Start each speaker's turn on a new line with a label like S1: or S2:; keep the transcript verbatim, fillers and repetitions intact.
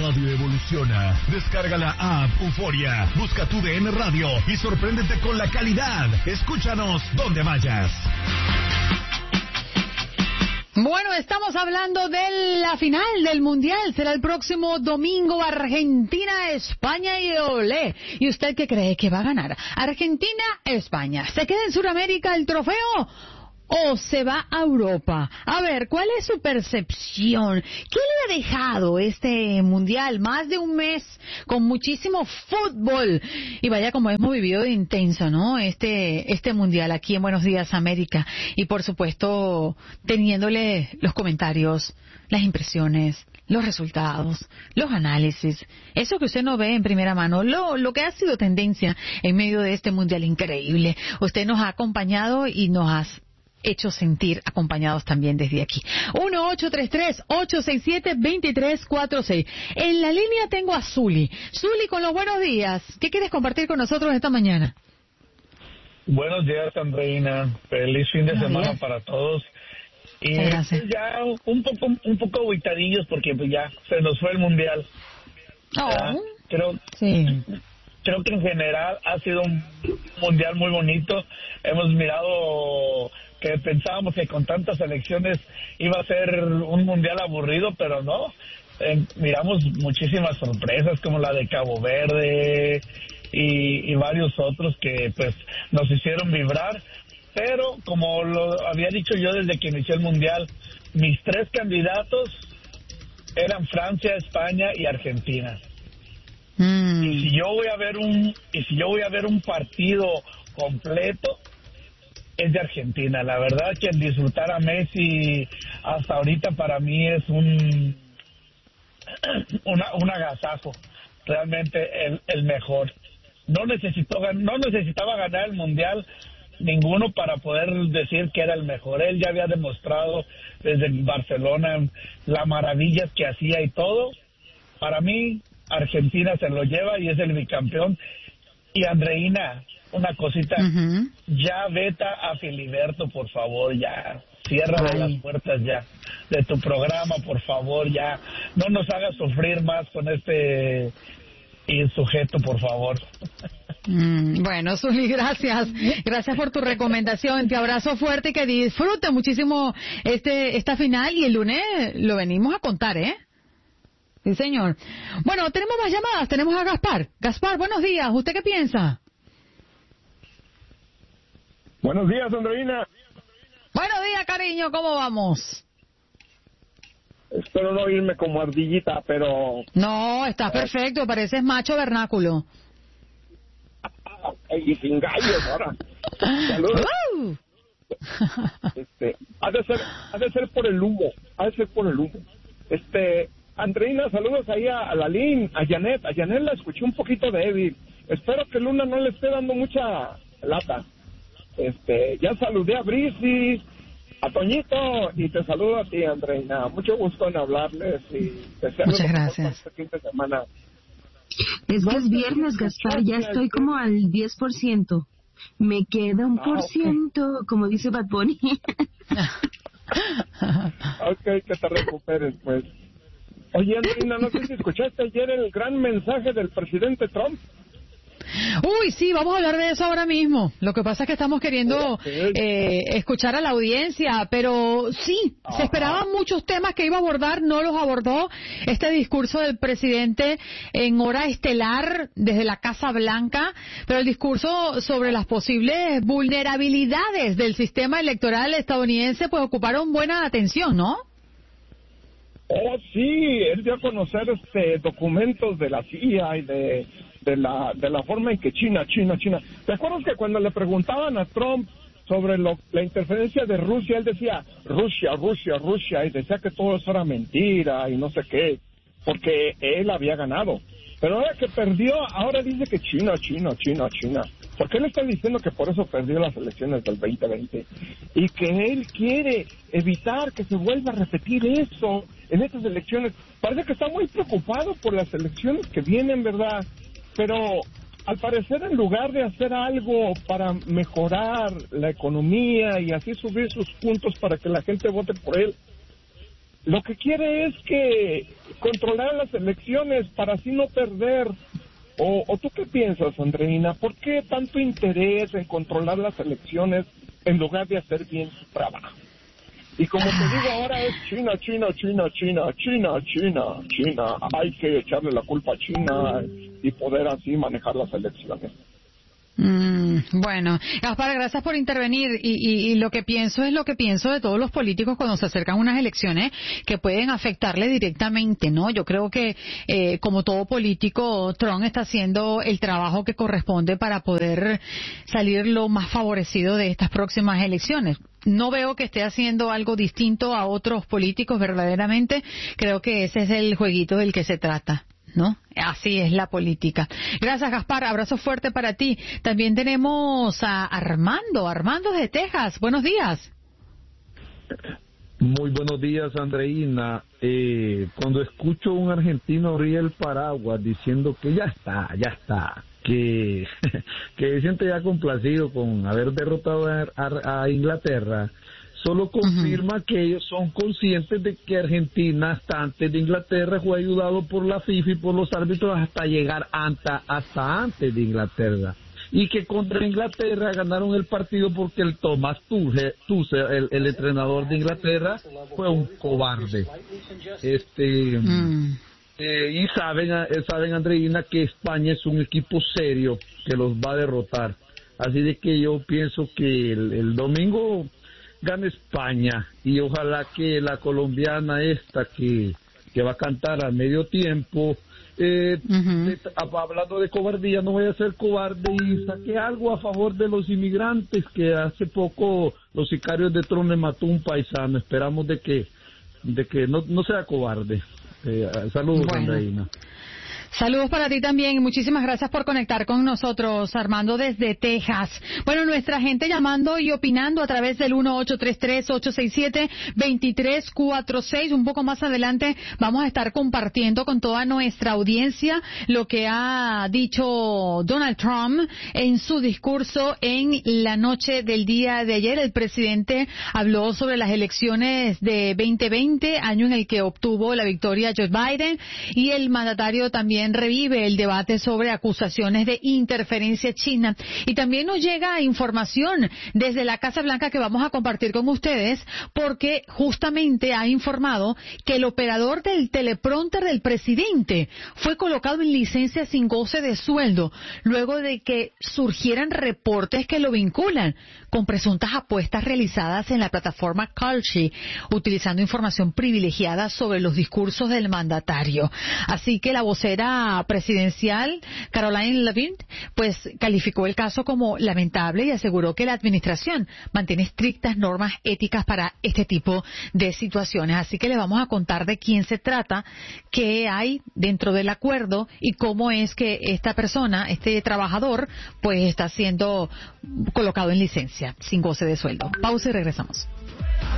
S1: radio evoluciona. Descarga la app Euforia, busca tu D N Radio y sorpréndete con la calidad. Escúchanos donde vayas.
S2: Bueno, estamos hablando de la final del Mundial. Será el próximo domingo, Argentina, España y olé. ¿Y usted qué cree que va a ganar? Argentina, España. ¿Se queda en Sudamérica el trofeo o se va a Europa? A ver, ¿cuál es su percepción? ¿Qué le ha dejado este Mundial? Más de un mes con muchísimo fútbol. Y vaya como hemos vivido de intenso, ¿no? Este, este Mundial aquí en Buenos Días América. Y por supuesto, teniéndole los comentarios, las impresiones, los resultados, los análisis, eso que usted no ve en primera mano, lo, lo que ha sido tendencia en medio de este Mundial increíble. Usted nos ha acompañado y nos ha hecho sentir acompañados también desde aquí. uno ocho tres tres, ocho seis siete, dos tres cuatro seis. En la línea tengo a Zuli. Zuli, con los buenos días. ¿Qué quieres compartir con nosotros esta mañana?
S3: Buenos días, Andreina. Feliz fin de
S2: Buenos
S3: semana
S2: días.
S3: para todos. Y
S2: Gracias.
S3: pues, ya un poco un poco aguitadillos porque pues ya se nos fue el Mundial.
S2: Oh,
S3: Creo
S2: sí.
S3: creo que en general ha sido un Mundial muy bonito. Hemos mirado que pensábamos que con tantas elecciones iba a ser un Mundial aburrido, pero no. Eh, miramos muchísimas sorpresas como la de Cabo Verde y, y varios otros que pues nos hicieron vibrar. Pero como lo había dicho yo desde que inició el Mundial, mis tres candidatos eran Francia, España y Argentina.
S2: Mm.
S3: Y si yo voy a ver un y si yo voy a ver un partido completo es de Argentina. La verdad que el disfrutar a Messi hasta ahorita para mí es un una, un agasajo. Realmente el, el mejor. No necesitó no necesitaba ganar el Mundial ninguno para poder decir que era el mejor. Él ya había demostrado desde Barcelona las maravillas que hacía y todo. Para mí Argentina se lo lleva y es el bicampeón. Y Andreina, una cosita, uh-huh. ya veta a Filiberto, por favor, ya cierra las puertas ya de tu programa, por favor, ya no nos hagas sufrir más con este sujeto, por favor.
S2: Mm, bueno, Zuli, gracias. Gracias por tu recomendación. Te abrazo fuerte y que disfrute muchísimo este esta final y el lunes lo venimos a contar, ¿eh? Sí, señor. Bueno, tenemos más llamadas. Tenemos a Gaspar. Gaspar, buenos días. ¿Usted qué piensa?
S4: Buenos días, Andreina.
S2: Buenos días, cariño. ¿Cómo vamos?
S4: Espero no irme como ardillita, pero...
S2: No, estás perfecto. Pareces macho vernáculo.
S4: Y sin gallos ahora. Saludos.
S2: Uh.
S4: Este, ha de ser, ha de ser por el humo. Ha de ser por el humo. Este... Andreina, saludos ahí a, a Lalín, a Janet. A Janet la escuché un poquito débil. Espero que Luna no le esté dando mucha lata. Este, ya saludé a Brisis, a Toñito, y te saludo a ti, Andreina. Mucho gusto en hablarles y desearles
S2: muchas gracias.
S4: Este fin de semana.
S5: Es que es viernes, Gaspar, ya estoy como al diez por ciento. Me queda un por ciento, como dice Bad Bunny.
S4: Ok, que te recuperes, pues. Oye, Andreina, no sé si escuchaste ayer el gran mensaje del presidente Trump.
S2: Uy, sí, vamos a hablar de eso ahora mismo. Lo que pasa es que estamos queriendo eh, escuchar a la audiencia, pero sí, Ajá. se esperaban muchos temas que iba a abordar, no los abordó. Este discurso del presidente en hora estelar desde la Casa Blanca, pero el discurso sobre las posibles vulnerabilidades del sistema electoral estadounidense pues ocuparon buena atención, ¿no?
S4: Oh, sí, él dio a conocer este documentos de la C I A y de, de la de la forma en que China, China, China. ¿Te acuerdas que cuando le preguntaban a Trump sobre lo, la interferencia de Rusia, él decía Rusia, Rusia, Rusia, y decía que todo eso era mentira y no sé qué, porque él había ganado? Pero ahora que perdió, ahora dice que China, China, China, China. Porque él está diciendo que por eso perdió las elecciones del veinte veinte y que él quiere evitar que se vuelva a repetir eso en estas elecciones. Parece que está muy preocupado por las elecciones que vienen, ¿verdad? Pero al parecer, en lugar de hacer algo para mejorar la economía y así subir sus puntos para que la gente vote por él, lo que quiere es que controlar las elecciones para así no perder. O, ¿O tú qué piensas, Andreina? ¿Por qué tanto interés en controlar las elecciones en lugar de hacer bien su trabajo? Y como te digo, ahora es China, China, China, China, China, China, China. Hay que echarle la culpa a China y poder así manejar las elecciones.
S2: Mm, bueno, Gaspar, gracias por intervenir y, y, y lo que pienso es lo que pienso de todos los políticos cuando se acercan unas elecciones que pueden afectarle directamente, ¿no? Yo creo que eh, como todo político, Trump está haciendo el trabajo que corresponde para poder salir lo más favorecido de estas próximas elecciones. No veo que esté haciendo algo distinto a otros políticos verdaderamente. Creo que ese es el jueguito del que se trata, ¿no? Así es la política. Gracias, Gaspar. Abrazo fuerte para ti. También tenemos a Armando. Armando de Texas. Buenos días.
S6: Muy buenos días, Andreina. Eh, cuando escucho a un argentino abrir el paraguas diciendo que ya está, ya está, que, que se siente ya complacido con haber derrotado a, a, a Inglaterra, solo confirma uh-huh. que ellos son conscientes de que Argentina hasta antes de Inglaterra fue ayudado por la FIFA y por los árbitros hasta llegar hasta, hasta antes de Inglaterra. Y que contra Inglaterra ganaron el partido porque el Thomas Tuchel, Tuchel el, el entrenador de Inglaterra, fue un cobarde. Este mm. eh, y saben, saben, Andreina, que España es un equipo serio que los va a derrotar. Así de que yo pienso que el, el domingo gana España y ojalá que la colombiana esta que, que va a cantar a medio tiempo, eh, uh-huh. de, hablando de cobardía, no voy a ser cobarde y saque algo a favor de los inmigrantes, que hace poco los sicarios de Trump le mató un paisano. Esperamos de que de que no, no sea cobarde. Eh, saludos, bueno. Andreina.
S2: Saludos para ti también. Muchísimas gracias por conectar con nosotros, Armando, desde Texas. Bueno, nuestra gente llamando y opinando a través del uno ocho tres tres, ocho seis siete, dos tres cuatro seis. Un poco más adelante vamos a estar compartiendo con toda nuestra audiencia lo que ha dicho Donald Trump en su discurso en la noche del día de ayer. El presidente habló sobre las elecciones de veinte veinte, año en el que obtuvo la victoria Joe Biden, y el mandatario también revive el debate sobre acusaciones de interferencia china. Y también nos llega información desde la Casa Blanca que vamos a compartir con ustedes, porque justamente ha informado que el operador del teleprompter del presidente fue colocado en licencia sin goce de sueldo, luego de que surgieran reportes que lo vinculan con presuntas apuestas realizadas en la plataforma Kalshi, utilizando información privilegiada sobre los discursos del mandatario. Así que la vocera presidencial, Caroline Leavitt, pues calificó el caso como lamentable y aseguró que la administración mantiene estrictas normas éticas para este tipo de situaciones. Así que le vamos a contar de quién se trata, qué hay dentro del acuerdo y cómo es que esta persona, este trabajador, pues está siendo colocado en licencia sin goce de sueldo. Pausa y regresamos.